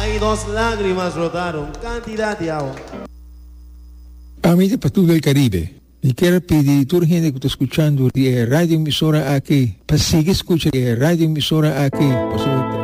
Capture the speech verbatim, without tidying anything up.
Ahí dos lágrimas rodaron, cantidad de agua. Amici per tutto il Caribe, mi quiero pedir a gente que está escuchando la radio emisora aquí, para seguir escuchando la radio emisora aquí,